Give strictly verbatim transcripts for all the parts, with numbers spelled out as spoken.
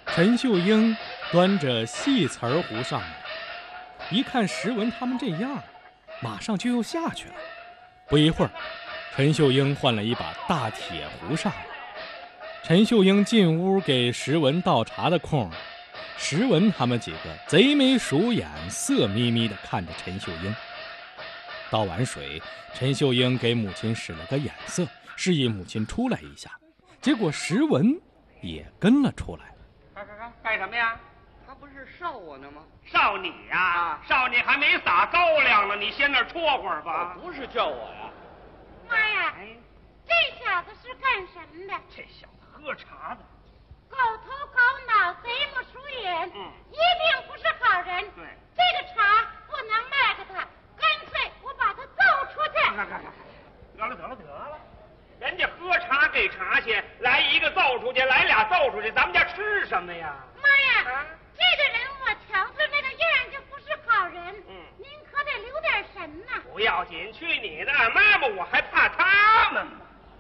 陈秀英端着细瓷儿壶上来，一看石文他们这样，马上就又下去了。不一会儿，陈秀英换了一把大铁壶上来。陈秀英进屋给石文倒茶的空，石文他们几个贼眉鼠眼，色眯眯地看着陈秀英。倒完水，陈秀英给母亲使了个眼色，示意母亲出来一下。结果石文也跟了出来。 干干干干什么呀？ 他不是烧我呢吗？ 烧你呀、啊！烧你还没撒高粱呢，你先那儿戳会儿吧。 不是叫我呀。 妈呀，哎、这小子是干什么的？ 这小子喝茶的， 狗头狗脑，贼目鼠眼，嗯，一定不是好人。 对， 这个茶不能卖给他，干脆我把他揍出去。 得了得了得了，人家喝茶给茶去，来一个揍出去，来俩揍出去，咱们家吃什么呀？ 妈呀，啊、这个人我瞧他那个样就不是好人。嗯，您可得留点神呐。 不要紧，去你的！妈妈，我还怕他们吗？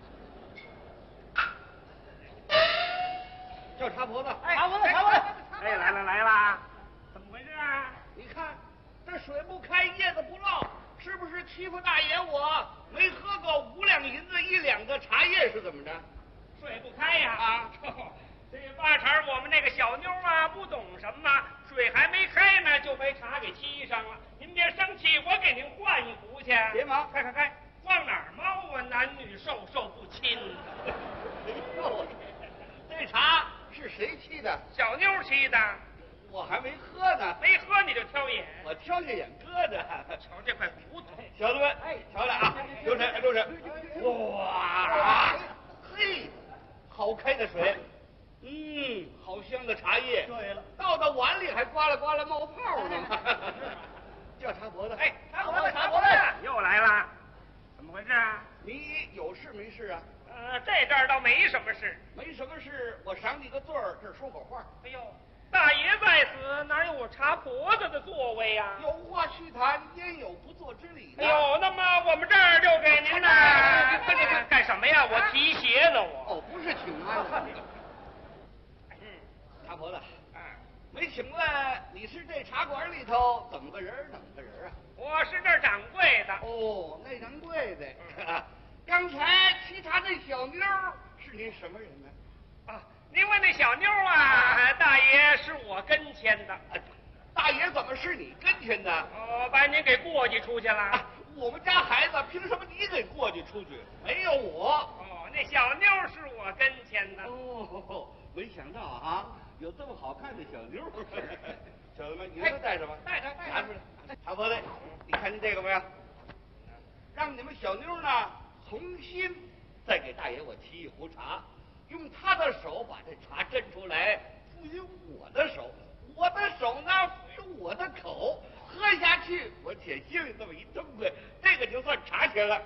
叫茶婆子， 哎， 茶婆子，茶婆子， 哎，来了来了，怎么回事啊？ 你看这水不开，叶子不漏，是不是欺负大爷我？没喝够五两银子一两个茶叶是怎么着？ 水不开呀！ 啊， 这八成我们那个小妞啊不懂什么，水还没开呢就被茶给沏上了。您别生气，我给您换一壶去。 别忙， 开开开，往哪儿猫啊？男女授受不亲。 哎呦，这茶是谁沏的？ 小妞沏的。 我还没喝呢。 没喝你就挑眼？ 我挑下眼搁着。 瞧这块骨头， 小子们，哎，瞧着啊，留神，留神。哇，嘿，好开的水。嗯，好香的茶叶。对了，倒到碗里还刮啦刮啦冒泡呢。叫茶婆子。 哎， 茶婆子，茶婆子，又来了，怎么回事啊？ 你有事没事啊？ 呃，这阵儿倒没什么事。 没什么事，我赏你个罪儿，这儿说会儿话。 哎呦，大爷在此，哪有我茶婆子的座位呀、啊？ 有话须谈，焉有不做之理呢？ 哎呦，那么我们这儿就给您呢。干什么呀？我提鞋呢，我。 哦，不是请安。嗯，茶婆子，啊，没请问你是这茶馆里头怎么个人怎么个人啊？ 我是这儿掌柜的。 哦，那掌柜的。嗯、刚才沏茶那小妞是您什么人呢？ 啊，您问那小妞啊，大爷是我跟前的。 啊、大爷怎么是你跟前的？ 哦，把您给过继出去了。啊、 我们家孩子凭什么你给过继出去？没有我。 哦，那小妞是我跟前的。 哦，没想到啊，有这么好看的小妞。小子们，你们都带着吧？ 带着，带着。 拿出来。茶婆子，你看见这个没有？让你们小妞呢重新再给大爷我沏一壶茶，用他的手把这茶斟出来，赋予我的手，我的手呢赋予我的口，喝下去我且心里这么一痛快，这个就算茶钱了。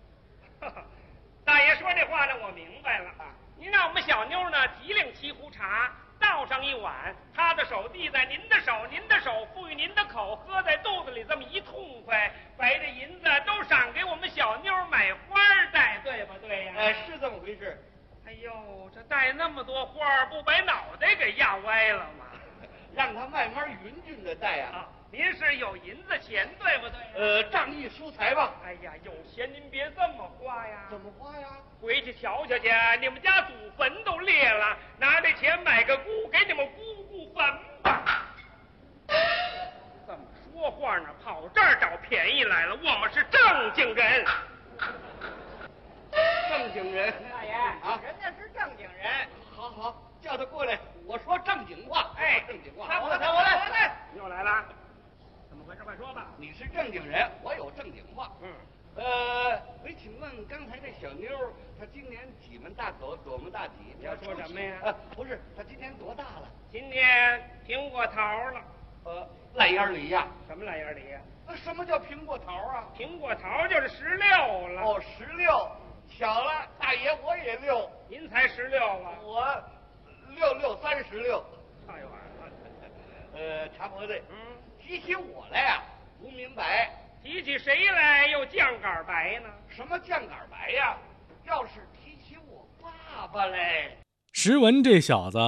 大爷说这话呢，我明白了。您让我们小妞呢提领沏壶茶，倒上一碗，她的手递在您的手，您的手赋予您的口，喝在肚子里这么一痛快，把这银子都赏给我们小妞买花戴，对不对呀？ 哎，是这么回事。 哎呦，这戴那么多花，不把脑袋给压歪了吗？ 让他慢慢匀匀的戴啊。 啊，您是有银子钱，对不对？ 呃，仗义疏财吧。 哎呀，有钱您别这么花呀。 怎么花呀？ 回去瞧瞧去，你们家祖坟都裂了，拿这钱买个姑，给你们姑姑坟吧。这么说话呢，跑这儿找便宜来了，我们是正经人。 正经人， 大爷啊， 人家是正经人。 好好，叫他过来，我说正经话。 哎， 正经话。 他我来，我来，来，又来了，怎么回事？快说吧。 你是正经人，我有正经话。嗯。呃，没请问刚才这小妞，她今年几门大口，多门大体？ 你要说什么呀？ 呃，不是，她今年多大了？ 今年苹果桃了。 呃，烂眼梨呀？ 什么烂眼梨呀？ 那什么叫苹果桃啊？ 苹果桃就是十六了。 哦，十六。巧了，大爷我也六。 您才十六啊？ 我六六三十六。 差一晚了。 呃，茶婆子， 嗯， 提起我来呀、啊，不明白。 提起谁来又酱杆白呢？ 什么酱杆白呀？要是提起我爸爸嘞。 石文这小子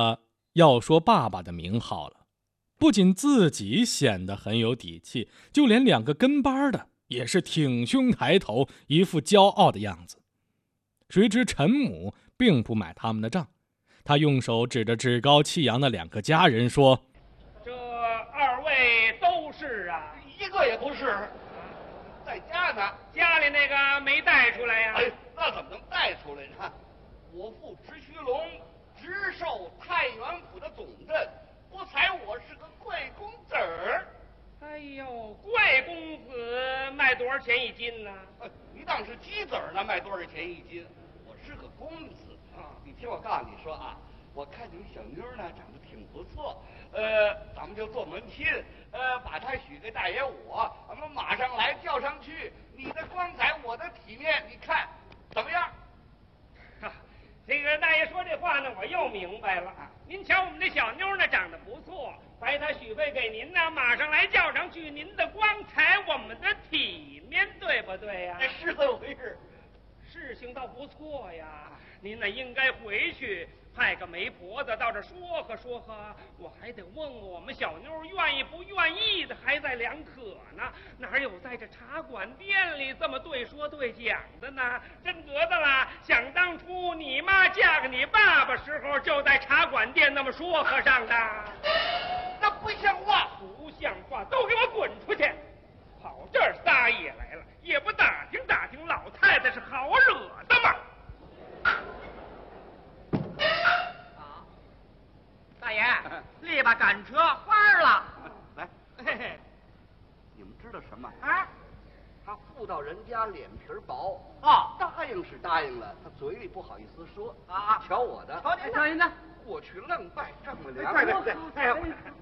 要说爸爸的名号了，不仅自己显得很有底气，就连两个跟班的也是挺胸抬头，一副骄傲的样子。谁知陈母并不买他们的账，他用手指着趾高气扬的两个家人说：“ 这二位都是啊？ 一个也不是，在家呢。 家里那个没带出来呀、啊？ 哎，那怎么能带出来呢？我父直须龙直授太原府的总镇，不才我是个贵公子儿。 哎呦，贵公子卖多少钱一斤呢？ 你当是鸡子儿呢，卖多少钱一斤？我是个公子啊！你听我告诉你说啊，我看你们小妞呢长得挺不错，呃，咱们就做门亲，呃，把她许给大爷我，咱们马上来叫上去。你的光彩，我的体面，你看怎么样？ 啊，这个大爷说这话呢，我又明白了。您瞧我们这小妞呢，长得不错，白她许配给您呢，马上来叫上去。您的光彩，我们的体面，对不对呀、啊？ 是这么回事。 事情倒不错呀，您呢应该回去派个媒婆子到这说和说和，我还得问问我们小妞愿意不愿意的，还在两可呢。哪有在这茶馆店里这么对说对讲的呢？真格的啦！想当初你妈嫁给你爸爸时候，就在茶馆店那么说和上的。 那不像话， 不像话，都给我滚出去！跑这儿撒野来了，也不打听打听老太太是好惹的吗？ 啊，大爷，力把赶车翻了。 来， 嘿嘿， 你们知道什么啊？ 他妇道人家脸皮薄哦， 答应是答应了，他嘴里不好意思说啊。 瞧我的， 瞧您，瞧您的， 过去愣拜丈母娘。 对对对， 哎呀。